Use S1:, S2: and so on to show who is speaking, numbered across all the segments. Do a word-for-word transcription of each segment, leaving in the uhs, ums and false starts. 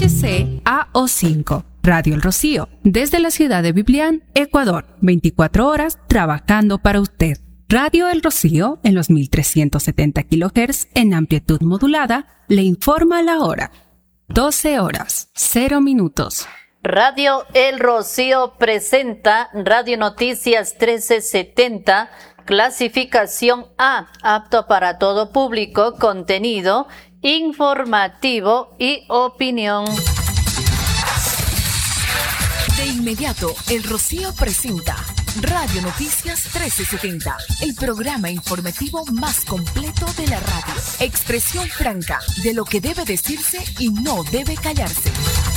S1: C A O cinco, Radio El Rocío, desde la ciudad de Biblián, Ecuador, veinticuatro horas trabajando para usted. Radio El Rocío, en los mil trescientos setenta kilohertz en amplitud modulada, le informa la hora. doce horas, cero minutos.
S2: Radio El Rocío presenta Radio Noticias trece setenta, clasificación A, apto para todo público, contenido informativo y opinión.
S3: De inmediato, El Rocío presenta Radio Noticias trece setenta, el programa informativo más completo de la radio. Expresión franca de lo que debe decirse y no debe callarse.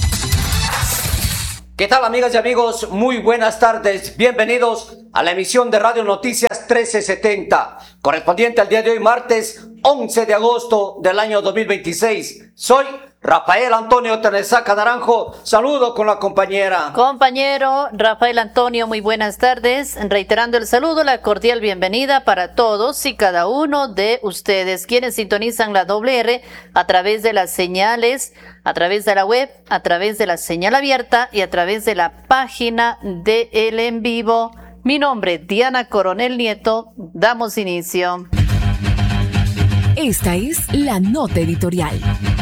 S4: ¿Qué tal, amigas y amigos? Muy buenas tardes. Bienvenidos a la emisión de Radio Noticias trece setenta, correspondiente al día de hoy, martes once de agosto del año dos mil veintiséis. Soy Rafael Antonio Tenesaca Naranjo. Saludo con la compañera.
S2: Compañero Rafael Antonio, muy buenas tardes. Reiterando el saludo, la cordial bienvenida para todos y cada uno de ustedes, quienes sintonizan la doble R a través de las señales, a través de la web, a través de la señal abierta y a través de la página de El En Vivo. Mi nombre, Diana Coronel Nieto. Damos inicio.
S3: Esta es la nota editorial.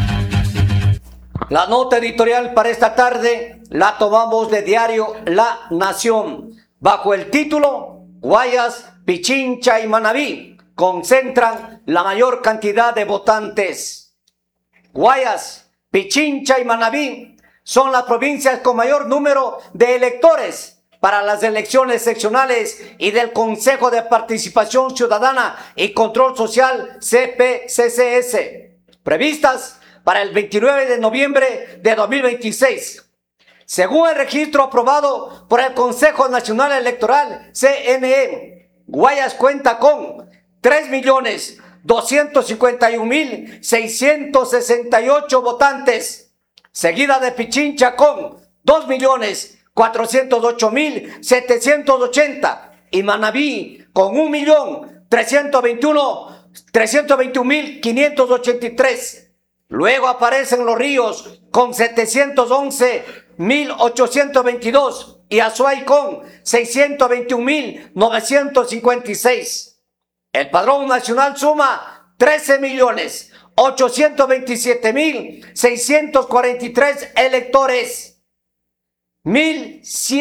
S4: La nota editorial para esta tarde la tomamos de diario La Nación, bajo el título Guayas, Pichincha y Manabí concentran la mayor cantidad de votantes. Guayas, Pichincha y Manabí son las provincias con mayor número de electores para las elecciones seccionales y del Consejo de Participación Ciudadana y Control Social C P C C S, previstas para el veintinueve de noviembre de dos mil veintiséis. Según el registro aprobado por el Consejo Nacional Electoral C N E, Guayas cuenta con tres millones doscientos cincuenta y un mil seiscientos sesenta y ocho votantes, seguida de Pichincha con dos millones cuatrocientos ocho mil setecientos ochenta y Manabí con un millón trescientos veintiuno mil quinientos ochenta y tres. Luego aparecen Los Ríos con setecientos once mil ochocientos veintidós y Azuay con seiscientos veintiún mil novecientos cincuenta y seis. El padrón nacional suma trece millones ochocientos veintisiete mil seiscientos cuarenta y tres electores, mil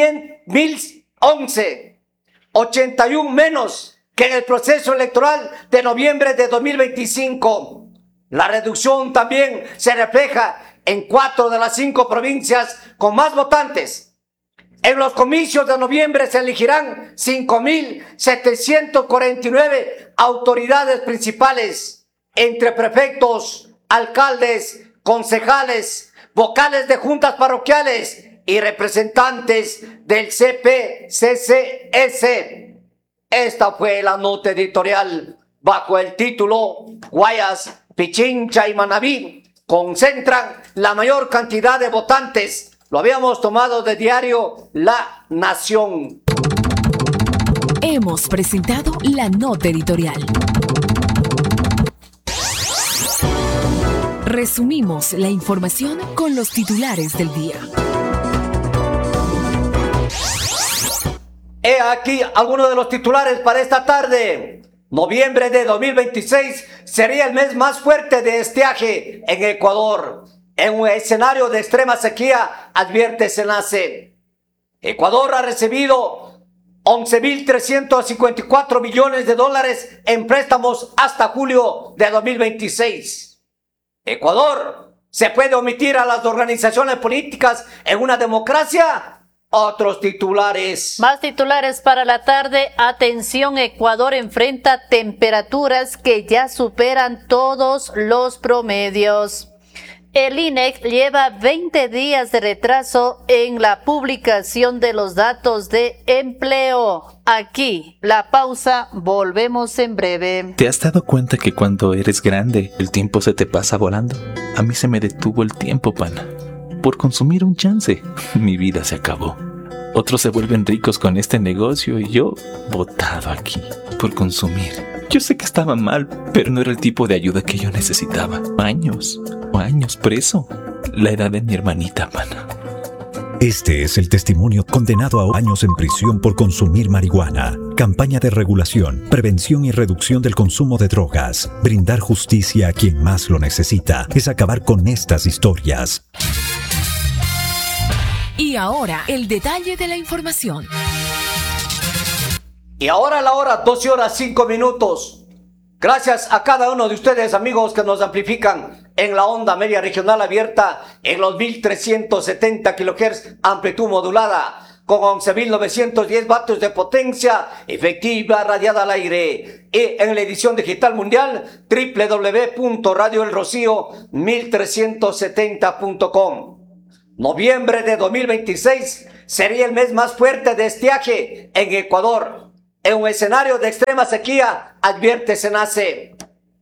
S4: once, ochenta y uno menos que en el proceso electoral de noviembre de dos mil veinticinco. La reducción también se refleja en cuatro de las cinco provincias con más votantes. En los comicios de noviembre se elegirán cinco mil setecientos cuarenta y nueve autoridades principales, entre prefectos, alcaldes, concejales, vocales de juntas parroquiales y representantes del C P C C S. Esta fue la nota editorial bajo el título Guayas, Pichincha y Manabí concentran la mayor cantidad de votantes. Lo habíamos tomado de diario La Nación.
S3: Hemos presentado la nota editorial. Resumimos la información con los titulares del día.
S4: He aquí algunos de los titulares para esta tarde. Noviembre de dos mil veintiséis sería el mes más fuerte de estiaje en Ecuador. En un escenario de extrema sequía, advierte SENACE. Ecuador ha recibido once mil trescientos cincuenta y cuatro millones de dólares en préstamos hasta julio de dos mil veintiséis. Ecuador, ¿se puede omitir a las organizaciones políticas en una democracia? Otros titulares.
S2: Más titulares para la tarde. Atención, Ecuador enfrenta temperaturas que ya superan todos los promedios. El I N E C lleva veinte días de retraso en la publicación de los datos de empleo. Aquí, la pausa, volvemos en breve.
S5: ¿Te has dado cuenta que cuando eres grande, el tiempo se te pasa volando? A mí se me detuvo el tiempo, pana. Por consumir un chance, mi vida se acabó. Otros se vuelven ricos con este negocio y yo, botado aquí, por consumir Yo sé que estaba mal, pero no era el tipo de ayuda que yo necesitaba. Años, años preso. La edad de mi hermanita, pana.
S6: Este es el testimonio condenado a años en prisión por consumir marihuana. Campaña de regulación, prevención y reducción del consumo de drogas. Brindar justicia a quien más lo necesita es acabar con estas historias.
S3: Y ahora, el detalle de la información.
S4: Y ahora la hora, doce horas cinco minutos. Gracias a cada uno de ustedes, amigos, que nos amplifican en la onda media regional abierta en los mil trescientos setenta kilohertz, amplitud modulada, con once mil novecientos diez vatios de potencia efectiva radiada al aire. Y en la edición digital mundial, doble u doble u doble u punto radio el rocío mil trescientos setenta punto com. Noviembre de dos mil veintiséis sería el mes más fuerte de estiaje en Ecuador. En un escenario de extrema sequía, advierte SENACE.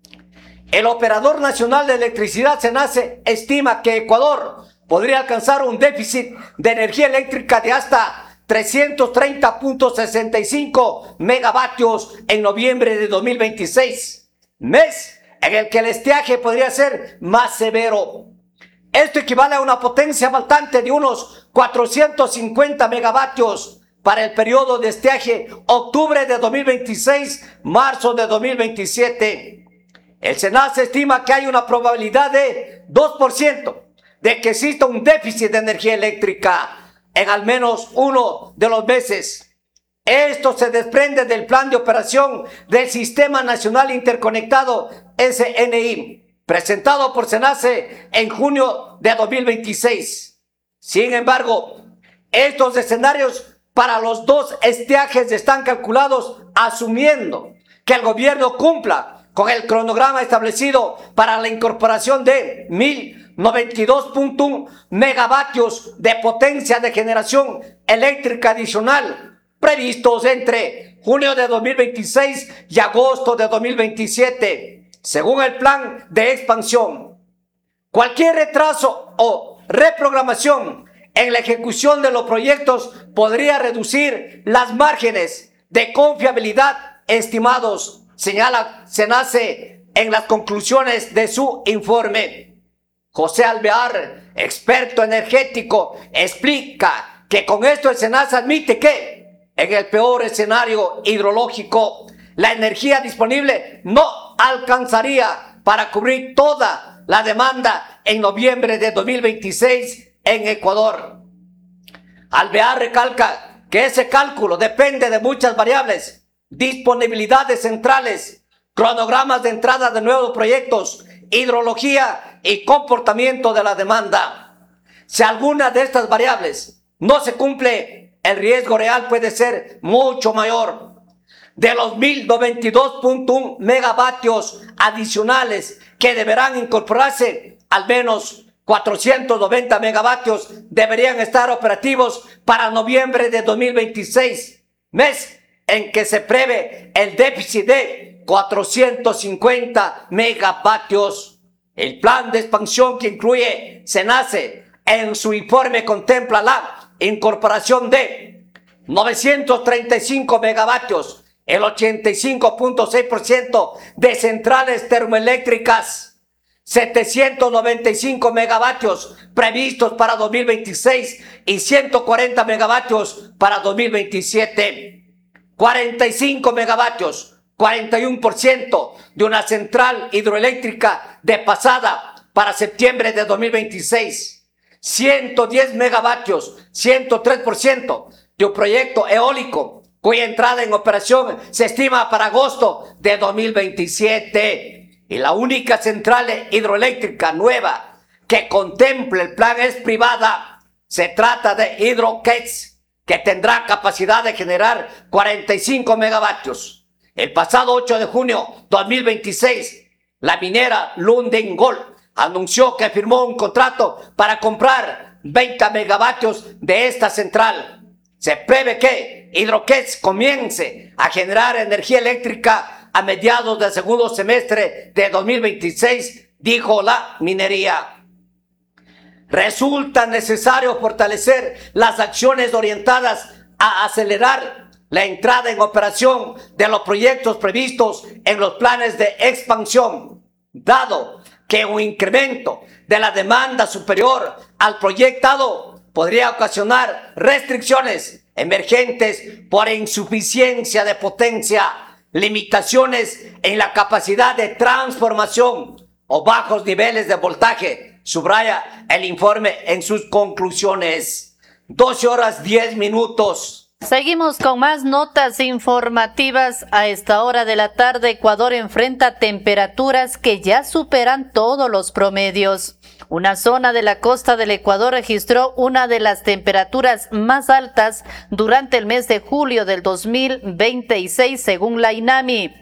S4: El Operador Nacional de Electricidad, SENACE, estima que Ecuador podría alcanzar un déficit de energía eléctrica de hasta trescientos treinta punto sesenta y cinco megavatios en noviembre de dos mil veintiséis, mes en el que el estiaje podría ser más severo. Esto equivale a una potencia faltante de unos cuatrocientos cincuenta megavatios para el periodo de estiaje octubre de dos mil veintiséis, marzo de dos mil veintisiete. El SENACE estima que hay una probabilidad de dos por ciento de que exista un déficit de energía eléctrica en al menos uno de los meses. Esto se desprende del Plan de Operación del Sistema Nacional Interconectado S N I, presentado por SENACE en junio de dos mil veintiséis. Sin embargo, estos escenarios para los dos estiajes están calculados asumiendo que el gobierno cumpla con el cronograma establecido para la incorporación de mil noventa y dos punto uno megavatios de potencia de generación eléctrica adicional previstos entre junio de dos mil veintiséis y agosto de dos mil veintisiete, según el plan de expansión. Cualquier retraso o reprogramación en la ejecución de los proyectos podría reducir las márgenes de confiabilidad estimados, señala SENACE en las conclusiones de su informe. José Alvear, experto energético, explica que con esto el SENACE admite que en el peor escenario hidrológico la energía disponible no alcanzaría para cubrir toda la demanda en noviembre de dos mil veintiséis en Ecuador. Alvear recalca que ese cálculo depende de muchas variables: disponibilidad de centrales, cronogramas de entrada de nuevos proyectos, hidrología y comportamiento de la demanda. Si alguna de estas variables no se cumple, el riesgo real puede ser mucho mayor. De los mil noventa y dos punto uno megavatios adicionales que deberán incorporarse, al menos cuatrocientos noventa megavatios deberían estar operativos para noviembre de dos mil veintiséis, mes en que se prevé el déficit de cuatrocientos cincuenta megavatios. El plan de expansión que incluye SENACE en su informe contempla la incorporación de novecientos treinta y cinco megavatios, el ochenta y cinco punto seis por ciento de centrales termoeléctricas, setecientos noventa y cinco megavatios previstos para dos mil veintiséis y ciento cuarenta megavatios para dos mil veintisiete. cuarenta y cinco megavatios, cuarenta y uno por ciento de una central hidroeléctrica de pasada para septiembre de dos mil veintiséis. ciento diez megavatios, ciento tres por ciento de un proyecto eólico cuya entrada en operación se estima para agosto de dos mil veintisiete. Y la única central hidroeléctrica nueva que contempla el plan es privada. Se trata de Hidroquets, que tendrá capacidad de generar cuarenta y cinco megavatios. El pasado ocho de junio de dos mil veintiséis, la minera Lundin Gold anunció que firmó un contrato para comprar veinte megavatios de esta central. Se prevé que Hidroquets comience a generar energía eléctrica a mediados del segundo semestre de dos mil veintiséis, dijo la minería. Resulta necesario fortalecer las acciones orientadas a acelerar la entrada en operación de los proyectos previstos en los planes de expansión, dado que un incremento de la demanda superior al proyectado podría ocasionar restricciones emergentes por insuficiencia de potencia, limitaciones en la capacidad de transformación o bajos niveles de voltaje, subraya el informe en sus conclusiones. doce horas diez minutos.
S2: Seguimos con más notas informativas. A esta hora de la tarde, Ecuador enfrenta temperaturas que ya superan todos los promedios. Una zona de la costa del Ecuador registró una de las temperaturas más altas durante el mes de julio del dos mil veintiséis, según la INAMI.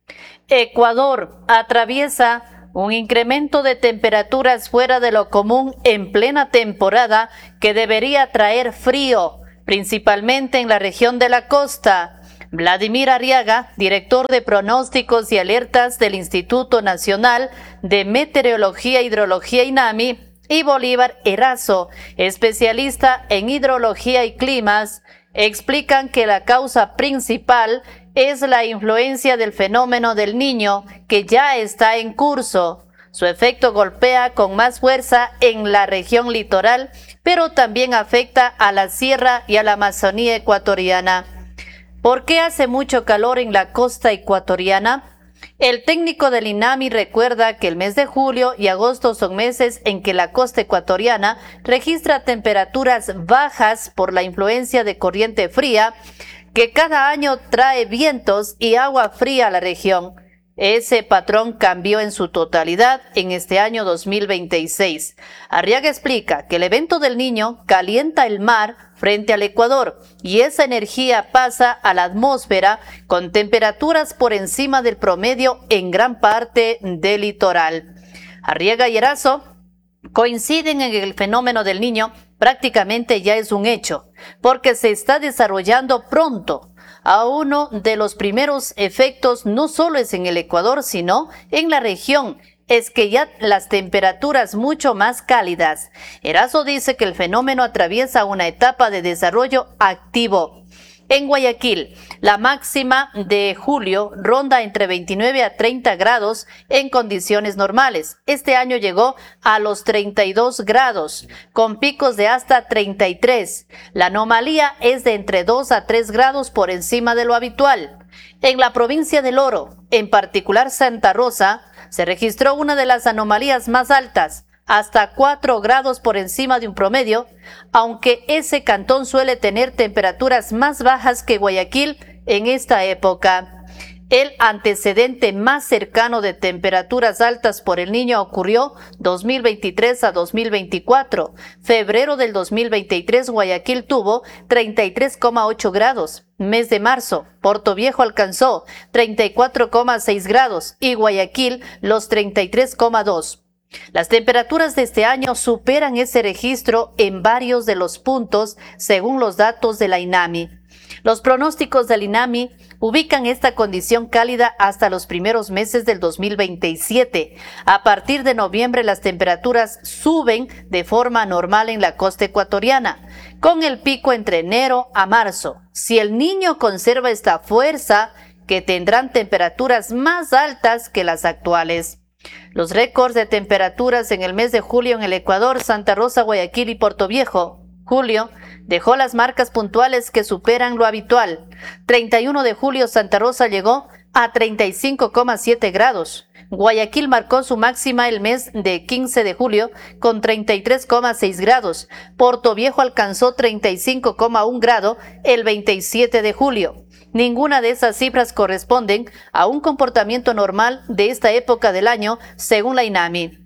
S2: Ecuador atraviesa un incremento de temperaturas fuera de lo común en plena temporada que debería traer frío, principalmente en la región de la costa. Vladimir Arriaga, director de pronósticos y alertas del Instituto Nacional de Meteorología e Hidrología INAMI, y Bolívar Erazo, especialista en hidrología y climas, explican que la causa principal es la influencia del fenómeno del Niño, que ya está en curso. Su efecto golpea con más fuerza en la región litoral, pero también afecta a la sierra y a la Amazonía ecuatoriana. ¿Por qué hace mucho calor en la costa ecuatoriana? El técnico del INAMI recuerda que el mes de julio y agosto son meses en que la costa ecuatoriana registra temperaturas bajas por la influencia de corriente fría, que cada año trae vientos y agua fría a la región. Ese patrón cambió en su totalidad en este año dos mil veintiséis. Arriaga explica que el evento del Niño calienta el mar frente al Ecuador y esa energía pasa a la atmósfera con temperaturas por encima del promedio en gran parte del litoral. Arriaga y Erazo coinciden en que el fenómeno del Niño prácticamente ya es un hecho, porque se está desarrollando pronto. A uno de los primeros efectos no solo es en el Ecuador, sino en la región, es que ya las temperaturas mucho más cálidas. Erazo dice que el fenómeno atraviesa una etapa de desarrollo activo. En Guayaquil, la máxima de julio ronda entre veintinueve a treinta grados en condiciones normales. Este año llegó a los treinta y dos grados, con picos de hasta treinta y tres. La anomalía es de entre dos a tres grados por encima de lo habitual. En la provincia del Oro, en particular Santa Rosa, se registró una de las anomalías más altas, hasta cuatro grados por encima de un promedio, aunque ese cantón suele tener temperaturas más bajas que Guayaquil en esta época. El antecedente más cercano de temperaturas altas por el Niño ocurrió dos mil veintitrés a dos mil veinticuatro. Febrero del dos mil veintitrés, Guayaquil tuvo treinta y tres coma ocho grados. Mes de marzo, Portoviejo alcanzó treinta y cuatro coma seis grados y Guayaquil los treinta y tres coma dos. Las temperaturas de este año superan ese registro en varios de los puntos, según los datos de la INAMI. Los pronósticos del INAMI ubican esta condición cálida hasta los primeros meses del dos mil veintisiete. A partir de noviembre, las temperaturas suben de forma normal en la costa ecuatoriana, con el pico entre enero a marzo. Si el Niño conserva esta fuerza, que tendrán temperaturas más altas que las actuales. Los récords de temperaturas en el mes de julio en el Ecuador, Santa Rosa, Guayaquil y Portoviejo. Julio dejó las marcas puntuales que superan lo habitual. treinta y uno de julio, Santa Rosa llegó a treinta y cinco coma siete grados. Guayaquil marcó su máxima el mes de quince de julio con treinta y tres coma seis grados. Portoviejo alcanzó treinta y cinco coma uno grado el veintisiete de julio. Ninguna de esas cifras corresponden a un comportamiento normal de esta época del año, según la INAMI.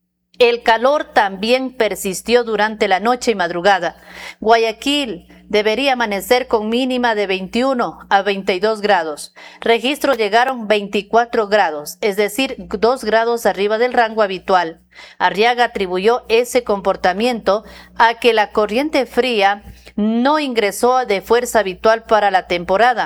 S2: El calor también persistió durante la noche y madrugada. Guayaquil debería amanecer con mínima de veintiuno a veintidós grados. Registros llegaron veinticuatro grados, es decir, dos grados arriba del rango habitual. Arriaga atribuyó ese comportamiento a que la corriente fría no ingresó de fuerza habitual para la temporada.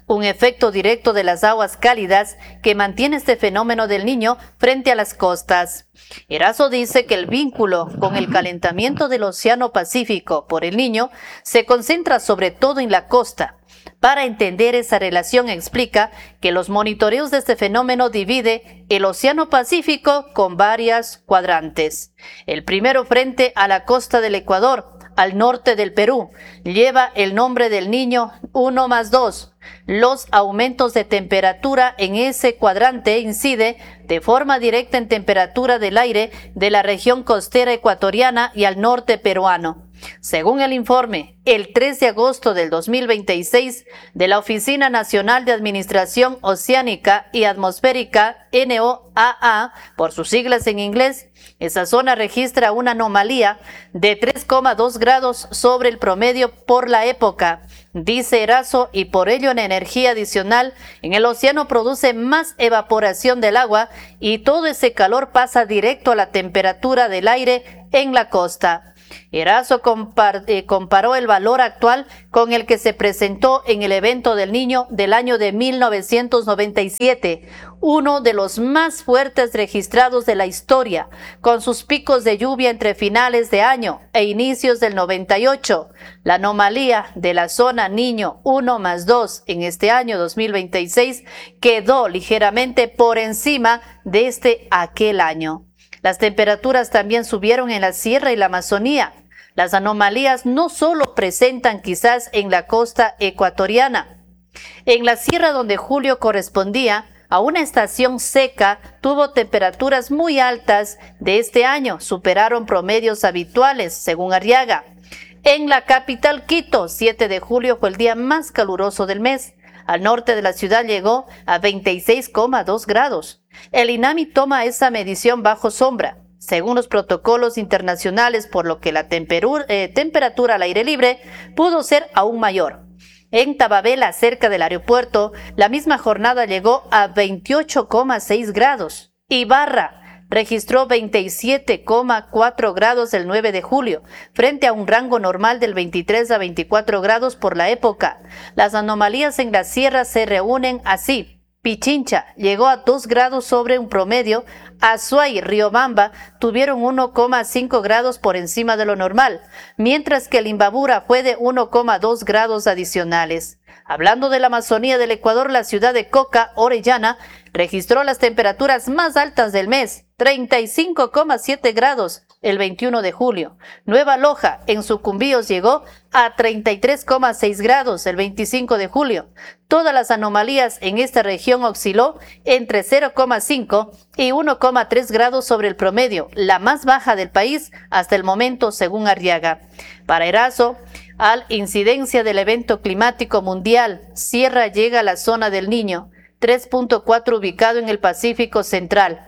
S2: un efecto directo de las aguas cálidas que mantiene este fenómeno del Niño frente a las costas. Erazo dice que el vínculo con el calentamiento del Océano Pacífico por el Niño se concentra sobre todo en la costa. Para entender esa relación explica que los monitoreos de este fenómeno divide el Océano Pacífico con varias cuadrantes. El primero frente a la costa del Ecuador, al norte del Perú, lleva el nombre del Niño uno más dos. Los aumentos de temperatura en ese cuadrante incide de forma directa en temperatura del aire de la región costera ecuatoriana y al norte peruano. Según el informe, el tres de agosto del dos mil veintiséis de la Oficina Nacional de Administración Oceánica y Atmosférica, N O A A, por sus siglas en inglés, esa zona registra una anomalía de tres coma dos grados sobre el promedio por la época, dice Erazo, y por ello en energía adicional en el océano produce más evaporación del agua y todo ese calor pasa directo a la temperatura del aire en la costa. Erazo compar, eh, comparó el valor actual con el que se presentó en el evento del Niño del año de mil novecientos noventa y siete, uno de los más fuertes registrados de la historia, con sus picos de lluvia entre finales de año e inicios del noventa y ocho. La anomalía de la zona Niño uno más dos en este año dos mil veintiséis quedó ligeramente por encima de este aquel año. Las temperaturas también subieron en la sierra y la Amazonía. Las anomalías no solo presentan quizás en la costa ecuatoriana. En la sierra, donde julio correspondía a una estación seca, tuvo temperaturas muy altas de este año, superaron promedios habituales, según Arriaga. En la capital Quito, siete de julio fue el día más caluroso del mes. Al norte de la ciudad llegó a veintiséis coma dos grados. El INAMI toma esa medición bajo sombra, según los protocolos internacionales, por lo que la eh, temperatura al aire libre pudo ser aún mayor. En Tababela, cerca del aeropuerto, la misma jornada llegó a veintiocho coma seis grados. Ibarra registró veintisiete coma cuatro grados el nueve de julio, frente a un rango normal del veintitrés a veinticuatro grados por la época. Las anomalías en la sierra se reúnen así. Pichincha llegó a dos grados sobre un promedio, Azuay y Riobamba tuvieron uno coma cinco grados por encima de lo normal, mientras que el Imbabura fue de uno coma dos grados adicionales. Hablando de la Amazonía del Ecuador, la ciudad de Coca, Orellana, registró las temperaturas más altas del mes, treinta y cinco coma siete grados el veintiuno de julio. Nueva Loja, en Sucumbíos, llegó a treinta y tres coma seis grados el veinticinco de julio. Todas las anomalías en esta región osciló entre cero coma cinco y uno coma tres grados sobre el promedio, la más baja del país hasta el momento, según Arriaga. Para Erazo, al incidencia del evento climático mundial, Sierra llega a la zona del Niño, tres punto cuatro ubicado en el Pacífico Central.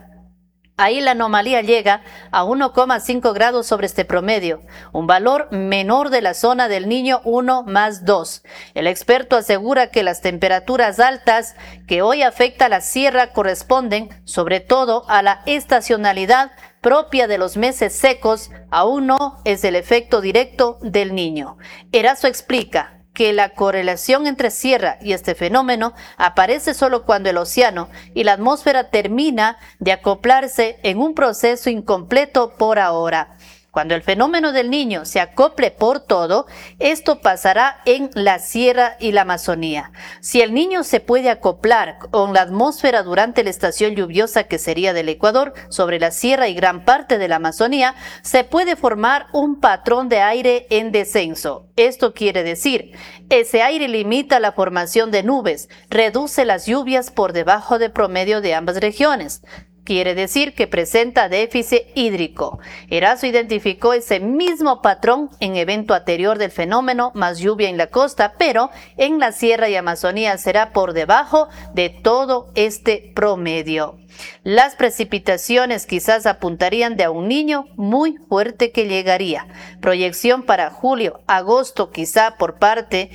S2: Ahí la anomalía llega a uno coma cinco grados sobre este promedio, un valor menor de la zona del Niño uno más dos. El experto asegura que las temperaturas altas que hoy afecta a la sierra corresponden sobre todo a la estacionalidad propia de los meses secos, aún no es el efecto directo del Niño. Erazo explica que la correlación entre sierra y este fenómeno aparece solo cuando el océano y la atmósfera termina de acoplarse en un proceso incompleto por ahora. Cuando el fenómeno del Niño se acople por todo, esto pasará en la sierra y la Amazonía. Si el Niño se puede acoplar con la atmósfera durante la estación lluviosa, que sería del Ecuador, sobre la sierra y gran parte de la Amazonía, se puede formar un patrón de aire en descenso. Esto quiere decir, ese aire limita la formación de nubes, reduce las lluvias por debajo del promedio de ambas regiones. Quiere decir que presenta déficit hídrico. Erazo identificó ese mismo patrón en evento anterior del fenómeno, más lluvia en la costa, pero en la sierra y Amazonía será por debajo de todo este promedio. Las precipitaciones quizás apuntarían de a un Niño muy fuerte que llegaría. Proyección para julio, agosto, quizá por parte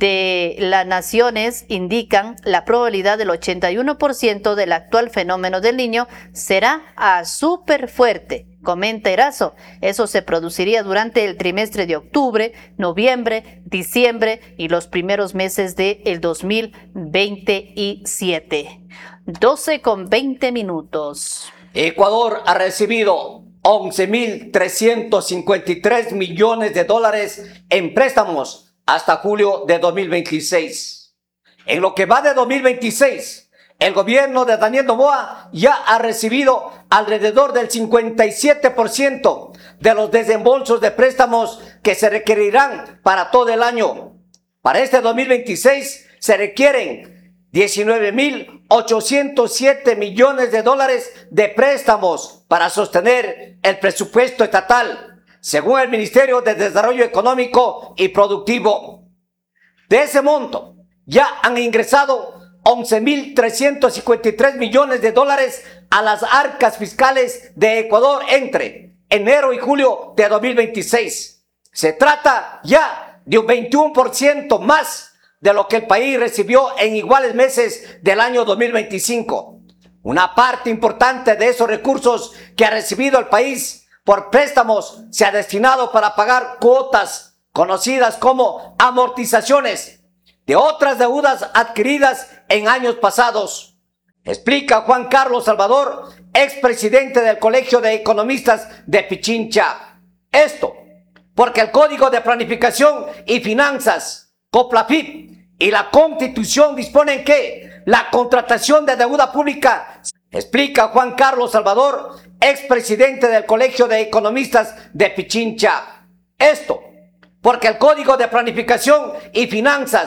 S2: de las naciones indican la probabilidad del ochenta y uno por ciento del actual fenómeno del Niño será a súper fuerte. Comenta Erazo, eso se produciría durante el trimestre de octubre, noviembre, diciembre y los primeros meses del dos mil veintisiete. doce con veinte minutos.
S4: Ecuador ha recibido once mil trescientos cincuenta y tres millones de dólares en préstamos hasta julio de dos mil veintiséis. En lo que va de dos mil veintiséis, el gobierno de Daniel Noboa ya ha recibido alrededor del cincuenta y siete por ciento de los desembolsos de préstamos que se requerirán para todo el año. Para este dos mil veintiséis se requieren diecinueve mil ochocientos siete millones de dólares de préstamos para sostener el presupuesto estatal, según el Ministerio de Desarrollo Económico y Productivo. De ese monto, ya han ingresado once mil trescientos cincuenta y tres millones de dólares a las arcas fiscales de Ecuador entre enero y julio de dos mil veintiséis. Se trata ya de un veintiuno por ciento más de lo que el país recibió en iguales meses del año dos mil veinticinco. Una parte importante de esos recursos que ha recibido el país por préstamos se ha destinado para pagar cuotas conocidas como amortizaciones de otras deudas adquiridas en años pasados. Explica Juan Carlos Salvador, expresidente del Colegio de Economistas de Pichincha. Esto porque el Código de Planificación y Finanzas, COPLAFIP, y la Constitución disponen que la contratación de deuda pública, explica Juan Carlos Salvador, expresidente del Colegio de Economistas de Pichincha. Esto porque el Código de Planificación y Finanzas,